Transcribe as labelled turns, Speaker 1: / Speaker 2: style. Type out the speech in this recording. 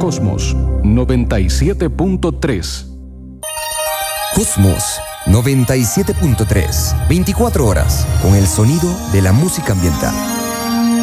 Speaker 1: Cosmos 97.3.
Speaker 2: Cosmos 97.3. 24 horas con el sonido de la música ambiental.